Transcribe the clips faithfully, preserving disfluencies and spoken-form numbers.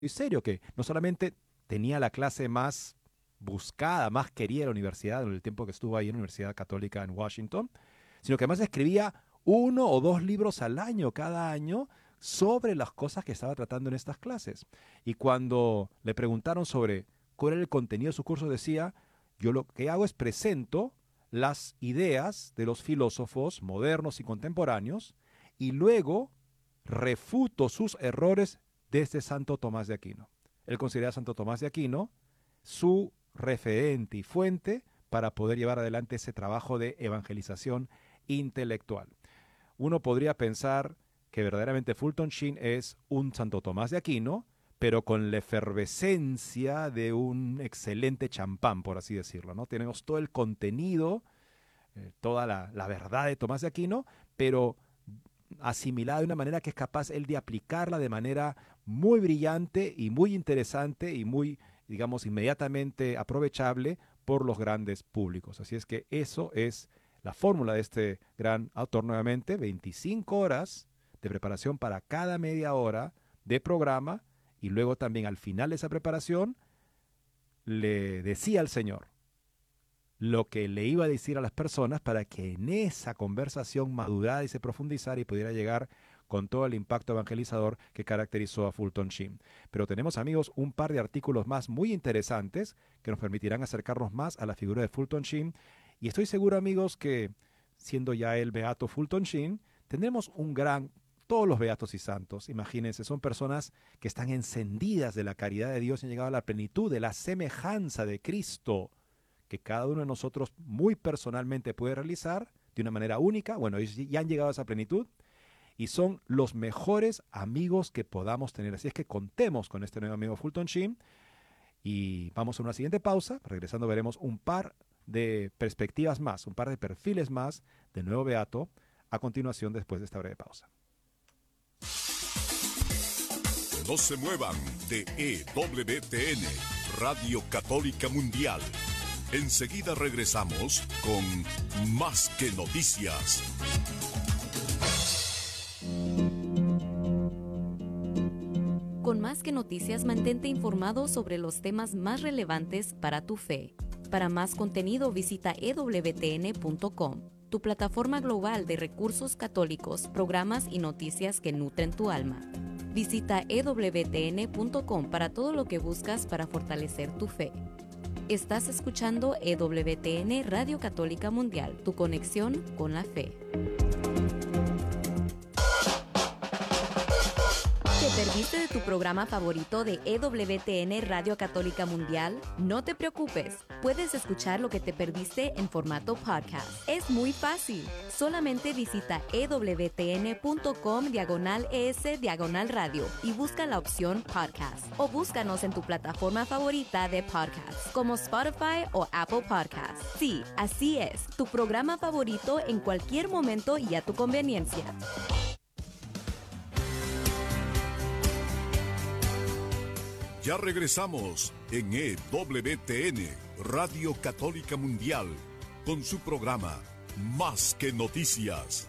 serio, que no solamente tenía la clase más buscada, más querida de la universidad en el tiempo que estuvo ahí en la Universidad Católica en Washington, sino que además escribía uno o dos libros al año, cada año, sobre las cosas que estaba tratando en estas clases. Y cuando le preguntaron sobre cuál era el contenido de su curso, decía, yo lo que hago es presento las ideas de los filósofos modernos y contemporáneos y luego refuto sus errores desde Santo Tomás de Aquino. Él considera a Santo Tomás de Aquino su referente y fuente para poder llevar adelante ese trabajo de evangelización intelectual. Uno podría pensar que verdaderamente Fulton Sheen es un Santo Tomás de Aquino, pero con la efervescencia de un excelente champán, por así decirlo, ¿no? Tenemos todo el contenido, eh, toda la, la verdad de Tomás de Aquino, pero asimilada de una manera que es capaz él de aplicarla de manera muy brillante y muy interesante y muy, digamos, inmediatamente aprovechable por los grandes públicos. Así es que eso es la fórmula de este gran autor nuevamente, veinticinco horas de preparación para cada media hora de programa y luego también al final de esa preparación le decía al Señor lo que le iba a decir a las personas para que en esa conversación madurara y se profundizara y pudiera llegar con todo el impacto evangelizador que caracterizó a Fulton Sheen. Pero tenemos, amigos, un par de artículos más muy interesantes que nos permitirán acercarnos más a la figura de Fulton Sheen. Y estoy seguro, amigos, que siendo ya el beato Fulton Sheen, tendremos un gran, todos los beatos y santos, imagínense, son personas que están encendidas de la caridad de Dios y han llegado a la plenitud de la semejanza de Cristo, que cada uno de nosotros muy personalmente puede realizar de una manera única. Bueno, ellos ya han llegado a esa plenitud y son los mejores amigos que podamos tener. Así es que contemos con este nuevo amigo Fulton Sheen y vamos a una siguiente pausa. Regresando veremos un par de perspectivas más, un par de perfiles más del nuevo beato a continuación después de esta breve pausa. No se muevan de E W T N, Radio Católica Mundial. Enseguida regresamos con Más que Noticias. Con Más que Noticias, mantente informado sobre los temas más relevantes para tu fe. Para más contenido, visita e w t n punto com, tu plataforma global de recursos católicos, programas y noticias que nutren tu alma. Visita e w t n punto com para todo lo que buscas para fortalecer tu fe. Estás escuchando E W T N Radio Católica Mundial, tu conexión con la fe. ¿Te perdiste de tu programa favorito de E W T N Radio Católica Mundial? No te preocupes, puedes escuchar lo que te perdiste en formato podcast. Es muy fácil, solamente visita e w t n punto com diagonal es diagonal radio y busca la opción podcast. O búscanos en tu plataforma favorita de podcast, como Spotify o Apple Podcasts. Sí, así es, tu programa favorito en cualquier momento y a tu conveniencia. Ya regresamos en E W T N, Radio Católica Mundial, con su programa Más que Noticias.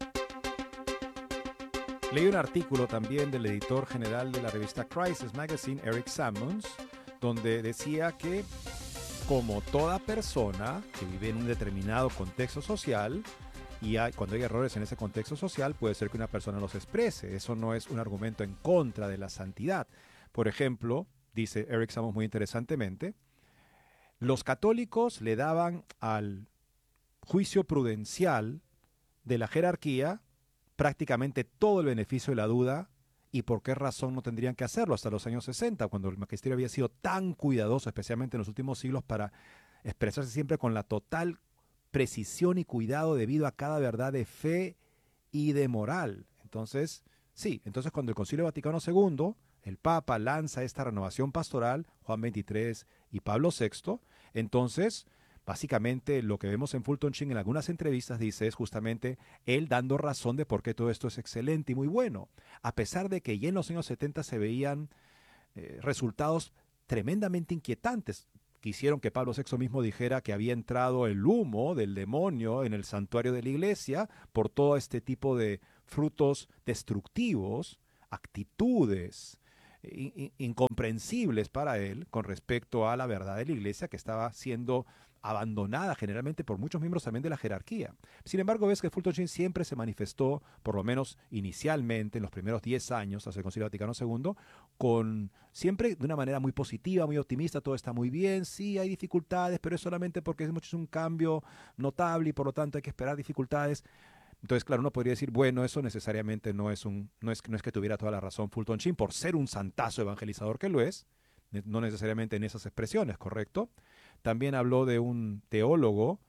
Leí un artículo también del editor general de la revista Crisis Magazine, Eric Sammons, donde decía que como toda persona que vive en un determinado contexto social, y hay, cuando hay errores en ese contexto social, puede ser que una persona los exprese. Eso no es un argumento en contra de la santidad. Por ejemplo, dice Eric Sammons muy interesantemente, los católicos le daban al juicio prudencial de la jerarquía prácticamente todo el beneficio de la duda y por qué razón no tendrían que hacerlo hasta los años sesenta, cuando el magisterio había sido tan cuidadoso, especialmente en los últimos siglos, para expresarse siempre con la total precisión y cuidado debido a cada verdad de fe y de moral. Entonces, sí, entonces cuando el Concilio Vaticano segundo, el Papa lanza esta renovación pastoral, Juan veintitrés y Pablo sexto, entonces básicamente lo que vemos en Fulton Sheen en algunas entrevistas dice es justamente él dando razón de por qué todo esto es excelente y muy bueno, a pesar de que ya en los años setenta se veían eh, resultados tremendamente inquietantes que hicieron que Pablo sexto mismo dijera que había entrado el humo del demonio en el santuario de la iglesia por todo este tipo de frutos destructivos, actitudes, in, in, incomprensibles para él con respecto a la verdad de la iglesia, que estaba siendo abandonada generalmente por muchos miembros también de la jerarquía. Sin embargo, ves que Fulton Sheen siempre se manifestó, por lo menos inicialmente, en los primeros diez años, hasta el Concilio Vaticano segundo, con siempre de una manera muy positiva, muy optimista, todo está muy bien, sí hay dificultades, pero es solamente porque es, mucho, es un cambio notable y por lo tanto hay que esperar dificultades. Entonces, claro, uno podría decir, bueno, eso necesariamente no es, un, no es, no es que tuviera toda la razón Fulton Sheen por ser un santazo evangelizador que lo es, no necesariamente en esas expresiones, ¿correcto? También habló de un teólogo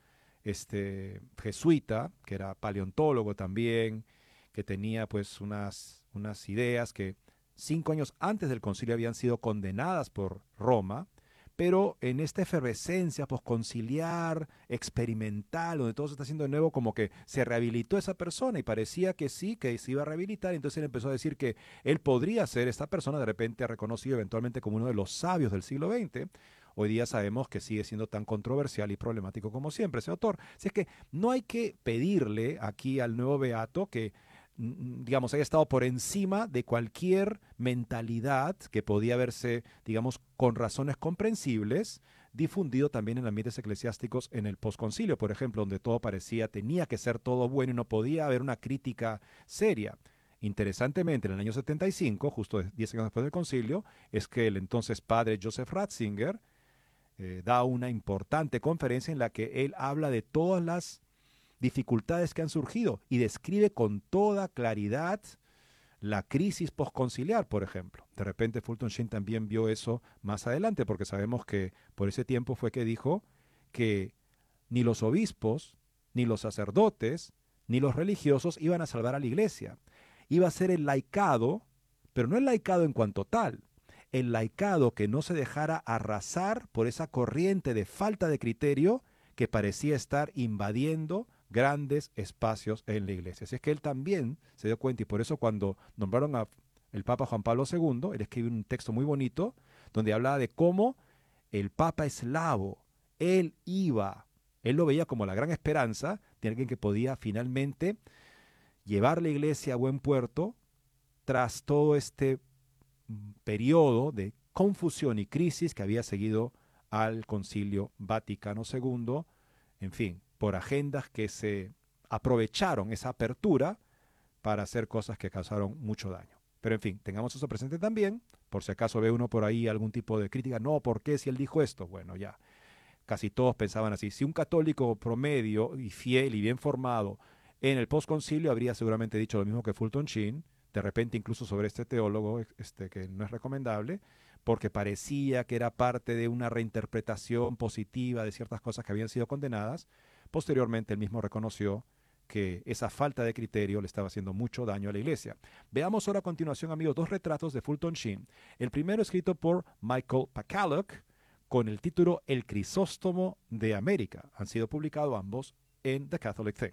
este, jesuita, que era paleontólogo también, que tenía pues unas, unas ideas que cinco años antes del concilio habían sido condenadas por Roma, pero en esta efervescencia posconciliar, experimental, donde todo se está haciendo de nuevo, como que se rehabilitó esa persona y parecía que sí, que se iba a rehabilitar. Entonces él empezó a decir que él podría ser esta persona, de repente reconocido eventualmente como uno de los sabios del siglo veinte. Hoy día sabemos que sigue siendo tan controversial y problemático como siempre ese autor. Así es que no hay que pedirle aquí al nuevo beato que, digamos, haya estado por encima de cualquier mentalidad que podía verse, digamos, con razones comprensibles, difundido también en ambientes eclesiásticos en el posconcilio, por ejemplo, donde todo parecía, tenía que ser todo bueno y no podía haber una crítica seria. Interesantemente, en el año setenta y cinco, justo diez años después del concilio, es que el entonces padre Joseph Ratzinger eh, da una importante conferencia en la que él habla de todas las dificultades que han surgido y describe con toda claridad la crisis posconciliar, por ejemplo. De repente Fulton Sheen también vio eso más adelante, porque sabemos que por ese tiempo fue que dijo que ni los obispos, ni los sacerdotes, ni los religiosos iban a salvar a la iglesia. Iba a ser el laicado, pero no el laicado en cuanto tal, el laicado que no se dejara arrasar por esa corriente de falta de criterio que parecía estar invadiendo grandes espacios en la iglesia. Así es que él también se dio cuenta, y por eso cuando nombraron a el Papa Juan Pablo segundo, él escribe un texto muy bonito donde hablaba de cómo el Papa eslavo, él iba, él lo veía como la gran esperanza de alguien que podía finalmente llevar la iglesia a buen puerto tras todo este periodo de confusión y crisis que había seguido al Concilio Vaticano segundo, en fin, por agendas que se aprovecharon esa apertura para hacer cosas que causaron mucho daño. Pero en fin, tengamos eso presente también, por si acaso ve uno por ahí algún tipo de crítica, no, ¿por qué si él dijo esto? Bueno, ya, casi todos pensaban así. Si un católico promedio y fiel y bien formado en el posconcilio habría seguramente dicho lo mismo que Fulton Sheen, de repente incluso sobre este teólogo este, que no es recomendable, porque parecía que era parte de una reinterpretación positiva de ciertas cosas que habían sido condenadas. Posteriormente él mismo reconoció que esa falta de criterio le estaba haciendo mucho daño a la iglesia. Veamos ahora a continuación, amigos, dos retratos de Fulton Sheen. El primero escrito por Michael Pakaluk con el título El Crisóstomo de América. Han sido publicados ambos en The Catholic Thing.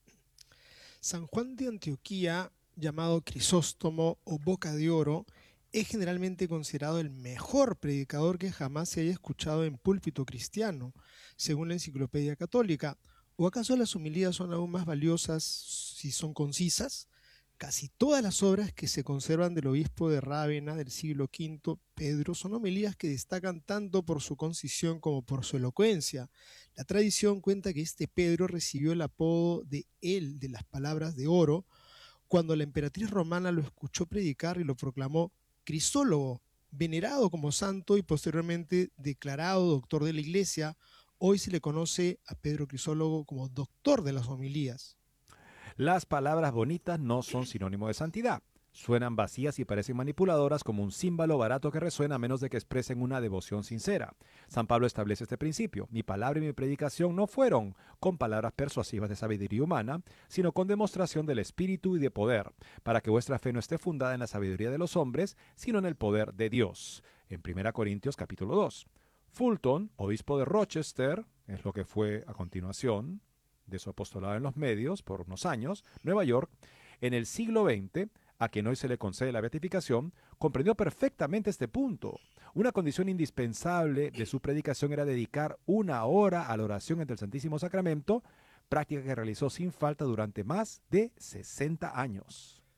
San Juan de Antioquía, llamado Crisóstomo o Boca de Oro, es generalmente considerado el mejor predicador que jamás se haya escuchado en púlpito cristiano, según la Enciclopedia Católica. ¿O acaso las homilías son aún más valiosas si son concisas? Casi todas las obras que se conservan del obispo de Rávena del siglo quinto, Pedro, son homilías que destacan tanto por su concisión como por su elocuencia. La tradición cuenta que este Pedro recibió el apodo de él, de las palabras de oro, cuando la emperatriz romana lo escuchó predicar y lo proclamó crisólogo, venerado como santo y posteriormente declarado doctor de la Iglesia. Hoy se le conoce a Pedro Crisólogo como doctor de las homilías. Las palabras bonitas no son sinónimo de santidad. Suenan vacías y parecen manipuladoras como un címbalo barato que resuena a menos de que expresen una devoción sincera. San Pablo establece este principio. Mi palabra y mi predicación no fueron con palabras persuasivas de sabiduría humana, sino con demostración del Espíritu y de poder, para que vuestra fe no esté fundada en la sabiduría de los hombres, sino en el poder de Dios. En primera Corintios capítulo dos. Fulton, obispo de Rochester, es lo que fue a continuación de su apostolado en los medios por unos años, Nueva York, en el siglo veinte, a quien hoy se le concede la beatificación, comprendió perfectamente este punto. Una condición indispensable de su predicación era dedicar una hora a la oración ante el Santísimo Sacramento, práctica que realizó sin falta durante más de sesenta años.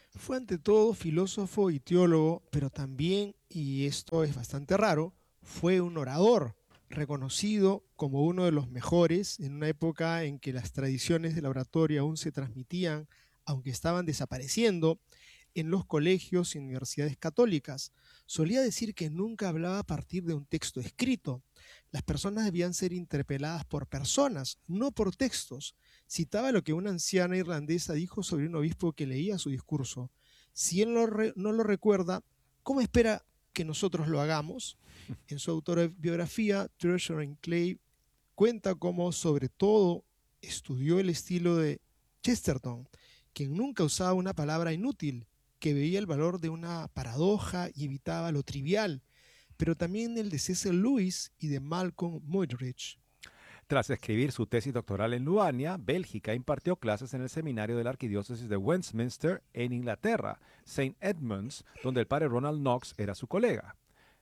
Fue ante todo filósofo y teólogo, pero también, y esto es bastante raro, fue un orador, reconocido como uno de los mejores en una época en que las tradiciones de la oratoria aún se transmitían, aunque estaban desapareciendo, en los colegios y universidades católicas. Solía decir que nunca hablaba a partir de un texto escrito. Las personas debían ser interpeladas por personas, no por textos. Citaba lo que una anciana irlandesa dijo sobre un obispo que leía su discurso. Si él no, re, no lo recuerda, ¿cómo espera que nosotros lo hagamos? En su autobiografía, Treasure Clay cuenta cómo sobre todo estudió el estilo de Chesterton, quien nunca usaba una palabra inútil, que veía el valor de una paradoja y evitaba lo trivial, pero también el de C S Lewis y de Malcolm Muggeridge. Tras escribir su tesis doctoral en Luania, Bélgica, impartió clases en el seminario de la Arquidiócesis de Westminster en Inglaterra, Saint Edmunds, donde el padre Ronald Knox era su colega.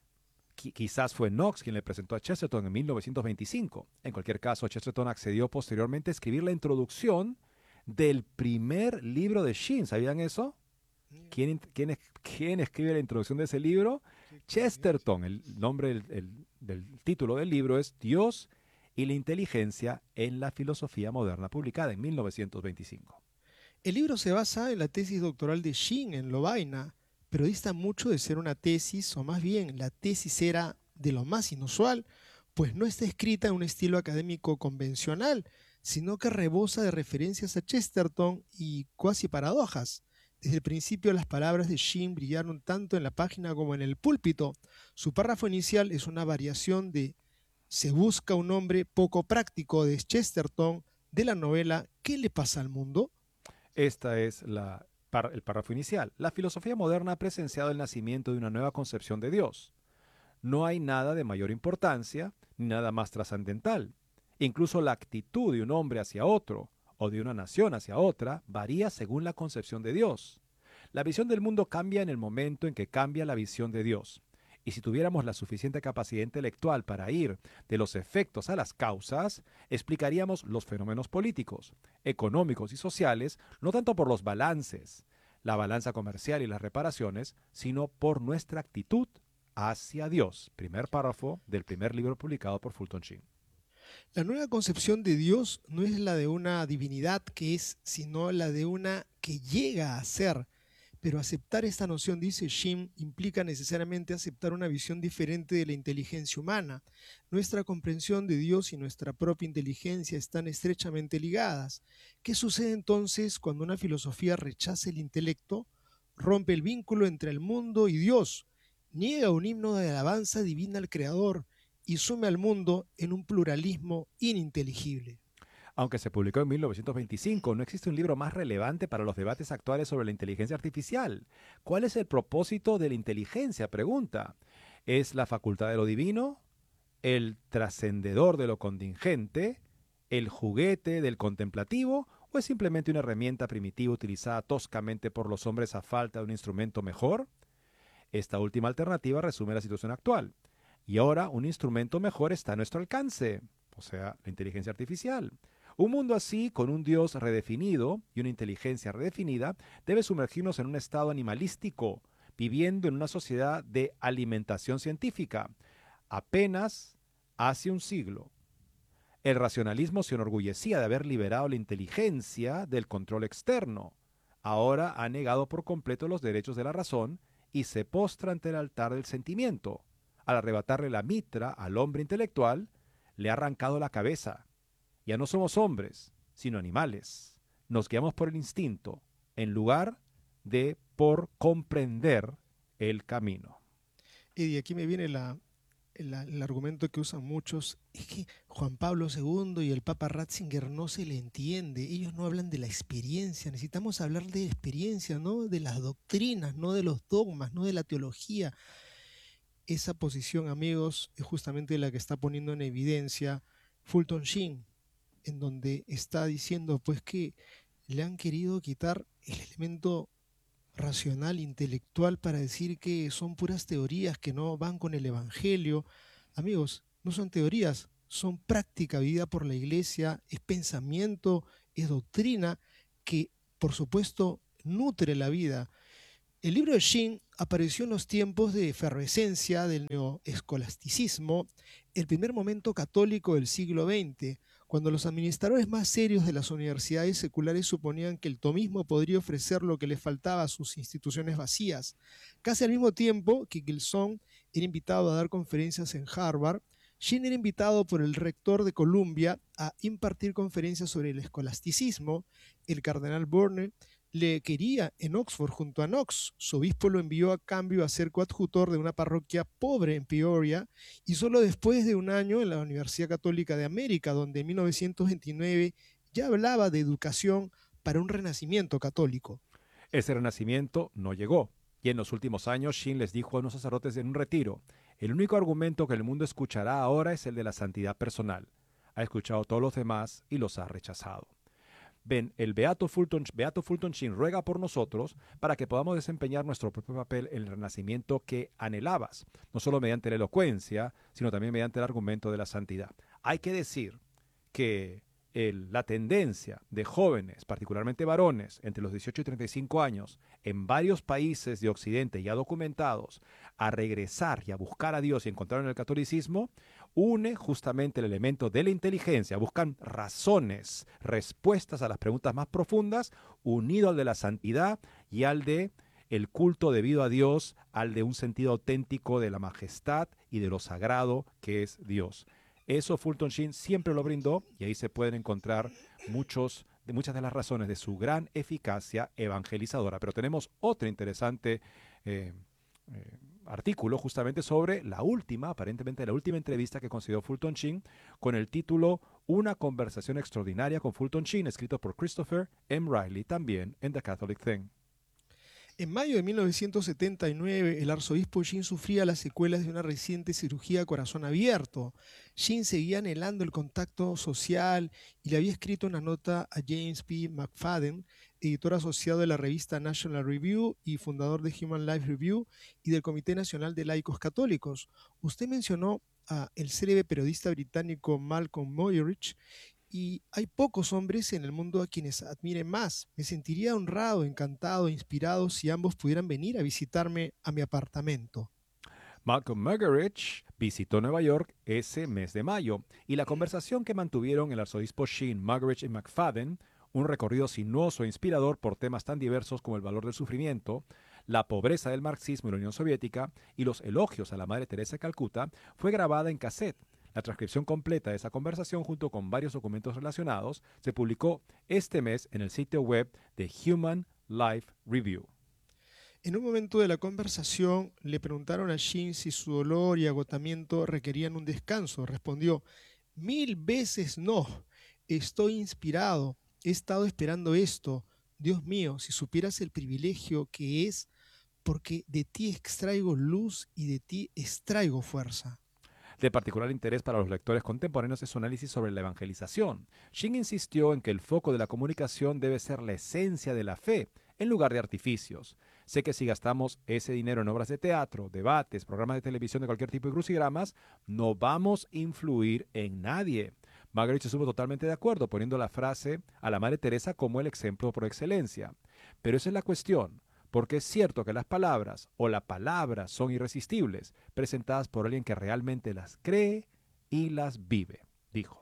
Qu- quizás fue Knox quien le presentó a Chesterton en mil novecientos veinticinco. En cualquier caso, Chesterton accedió posteriormente a escribir la introducción del primer libro de Sheen. ¿Sabían eso? ¿Quién, quién, es- quién escribe la introducción de ese libro? Chesterton. El nombre del, el- del título del libro es Dios y la inteligencia en la filosofía moderna, publicada en mil novecientos veinticinco. El libro se basa en la tesis doctoral de Sheen en Lovaina, pero dista mucho de ser una tesis, o más bien la tesis era de lo más inusual, pues no está escrita en un estilo académico convencional, sino que rebosa de referencias a Chesterton y cuasi paradojas. Desde el principio las palabras de Sheen brillaron tanto en la página como en el púlpito. Su párrafo inicial es una variación de "Se busca un hombre poco práctico" de Chesterton, de la novela ¿Qué le pasa al mundo? Esta es la, par- el párrafo inicial. La filosofía moderna ha presenciado el nacimiento de una nueva concepción de Dios. No hay nada de mayor importancia ni nada más trascendental. Incluso la actitud de un hombre hacia otro o de una nación hacia otra varía según la concepción de Dios. La visión del mundo cambia en el momento en que cambia la visión de Dios. Y si tuviéramos la suficiente capacidad intelectual para ir de los efectos a las causas, explicaríamos los fenómenos políticos, económicos y sociales, no tanto por los balances, la balanza comercial y las reparaciones, sino por nuestra actitud hacia Dios. Primer párrafo del primer libro publicado por Fulton Sheen. La nueva concepción de Dios no es la de una divinidad que es, sino la de una que llega a ser. Pero aceptar esta noción, dice Sheen, implica necesariamente aceptar una visión diferente de la inteligencia humana. Nuestra comprensión de Dios y nuestra propia inteligencia están estrechamente ligadas. ¿Qué sucede entonces cuando una filosofía rechaza el intelecto, rompe el vínculo entre el mundo y Dios, niega un himno de alabanza divina al Creador y sume al mundo en un pluralismo ininteligible? Aunque se publicó en mil novecientos veinticinco, no existe un libro más relevante para los debates actuales sobre la inteligencia artificial. ¿Cuál es el propósito de la inteligencia? Pregunta. ¿Es la facultad de lo divino? ¿El trascendedor de lo contingente? ¿El juguete del contemplativo? ¿O es simplemente una herramienta primitiva utilizada toscamente por los hombres a falta de un instrumento mejor? Esta última alternativa resume la situación actual. Y ahora un instrumento mejor está a nuestro alcance, o sea, la inteligencia artificial. Un mundo así, con un Dios redefinido y una inteligencia redefinida, debe sumergirnos en un estado animalístico, viviendo en una sociedad de alimentación científica. Apenas hace un siglo, el racionalismo se enorgullecía de haber liberado la inteligencia del control externo. Ahora ha negado por completo los derechos de la razón y se postra ante el altar del sentimiento. Al arrebatarle la mitra al hombre intelectual, le ha arrancado la cabeza. Ya no somos hombres, sino animales. Nos guiamos por el instinto, en lugar de por comprender el camino. Y aquí me viene la, el, el argumento que usan muchos, es que Juan Pablo segundo y el Papa Ratzinger no se le entiende, ellos no hablan de la experiencia, necesitamos hablar de experiencia, no de las doctrinas, no de los dogmas, no de la teología. Esa posición, amigos, es justamente la que está poniendo en evidencia Fulton Sheen, en donde está diciendo pues que le han querido quitar el elemento racional, intelectual, para decir que son puras teorías que no van con el Evangelio. Amigos, no son teorías, son práctica vivida por la Iglesia, es pensamiento, es doctrina que, por supuesto, nutre la vida. El libro de Shin apareció en los tiempos de efervescencia del neoescolasticismo, el primer momento católico del siglo veinte, cuando los administradores más serios de las universidades seculares suponían que el tomismo podría ofrecer lo que les faltaba a sus instituciones vacías. Casi al mismo tiempo que Gilson era invitado a dar conferencias en Harvard, Shin era invitado por el rector de Columbia a impartir conferencias sobre el escolasticismo. El cardenal Burney le quería en Oxford junto a Knox. Su obispo lo envió a cambio a ser coadjutor de una parroquia pobre en Peoria, y solo después de un año en la Universidad Católica de América, donde en mil novecientos veintinueve ya hablaba de educación para un renacimiento católico. Ese renacimiento no llegó, y en los últimos años Shin les dijo a unos sacerdotes en un retiro: el único argumento que el mundo escuchará ahora es el de la santidad personal. Ha escuchado a todos los demás y los ha rechazado. Ven, el Beato Fulton, Beato Fulton Sheen ruega por nosotros para que podamos desempeñar nuestro propio papel en el renacimiento que anhelabas, no solo mediante la elocuencia, sino también mediante el argumento de la santidad. Hay que decir que el, la tendencia de jóvenes, particularmente varones, entre los dieciocho y treinta y cinco años, en varios países de Occidente ya documentados, a regresar y a buscar a Dios y encontrar en el catolicismo, une justamente el elemento de la inteligencia. Buscan razones, respuestas a las preguntas más profundas, unido al de la santidad y al de el culto debido a Dios, al de un sentido auténtico de la majestad y de lo sagrado que es Dios. Eso Fulton Sheen siempre lo brindó, y ahí se pueden encontrar muchos, de muchas de las razones de su gran eficacia evangelizadora. Pero tenemos otro interesante eh, eh, artículo justamente sobre la última, aparentemente la última entrevista que concedió Fulton Sheen, con el título Una conversación extraordinaria con Fulton Sheen, escrito por Christopher M. Riley, también en The Catholic Thing. En mayo de mil novecientos setenta y nueve, el arzobispo Sheen sufría las secuelas de una reciente cirugía a corazón abierto. Sheen seguía anhelando el contacto social y le había escrito una nota a James P. McFadden, editor asociado de la revista National Review y fundador de Human Life Review y del Comité Nacional de Laicos Católicos. Usted mencionó a el célebre periodista británico Malcolm Muggeridge, y hay pocos hombres en el mundo a quienes admire más. Me sentiría honrado, encantado, inspirado si ambos pudieran venir a visitarme a mi apartamento. Malcolm Muggeridge visitó Nueva York ese mes de mayo, y la conversación que mantuvieron el arzobispo Sheen, Muggeridge y McFadden, un recorrido sinuoso e inspirador por temas tan diversos como el valor del sufrimiento, la pobreza del marxismo en la Unión Soviética y los elogios a la Madre Teresa de Calcuta, fue grabada en cassette. La transcripción completa de esa conversación, junto con varios documentos relacionados, se publicó este mes en el sitio web de Human Life Review. En un momento de la conversación le preguntaron a Sheen si su dolor y agotamiento requerían un descanso. Respondió: mil veces no, estoy inspirado, he estado esperando esto. Dios mío, si supieras el privilegio que es, porque de ti extraigo luz y de ti extraigo fuerza. De particular interés para los lectores contemporáneos es su análisis sobre la evangelización. Sheen insistió en que el foco de la comunicación debe ser la esencia de la fe, en lugar de artificios. Sé que si gastamos ese dinero en obras de teatro, debates, programas de televisión de cualquier tipo y crucigramas, no vamos a influir en nadie. Muggeridge estuvo totalmente de acuerdo, poniendo la frase a la Madre Teresa como el ejemplo por excelencia. Pero esa es la cuestión. Porque es cierto que las palabras o la palabra son irresistibles, presentadas por alguien que realmente las cree y las vive, dijo.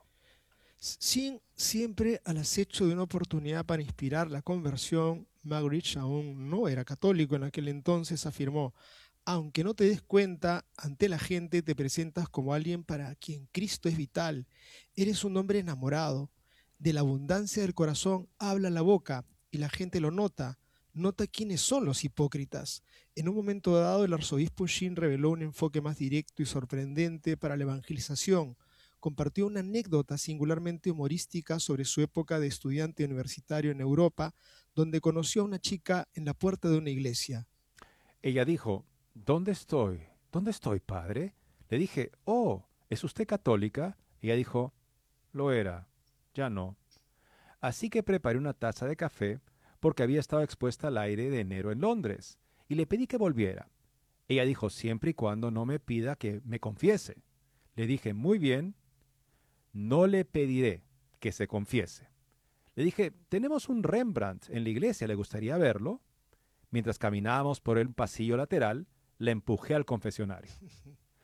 Sheen, siempre al acecho de una oportunidad para inspirar la conversión, Muggeridge aún no era católico en aquel entonces, afirmó: aunque no te des cuenta, ante la gente te presentas como alguien para quien Cristo es vital. Eres un hombre enamorado. De la abundancia del corazón habla la boca y la gente lo nota. Nota quiénes son los hipócritas. En un momento dado, el arzobispo Sheen reveló un enfoque más directo y sorprendente para la evangelización. Compartió una anécdota singularmente humorística sobre su época de estudiante universitario en Europa, donde conoció a una chica en la puerta de una iglesia. Ella dijo: ¿Dónde estoy? ¿Dónde estoy, padre? Le dije: oh, ¿es usted católica? Ella dijo: lo era, ya no. Así que preparé una taza de café, porque había estado expuesta al aire de enero en Londres, y le pedí que volviera. Ella dijo: siempre y cuando no me pida que me confiese. Le dije: muy bien, no le pediré que se confiese. Le dije: tenemos un Rembrandt en la iglesia, ¿le gustaría verlo? Mientras caminábamos por el pasillo lateral, la empujé al confesionario.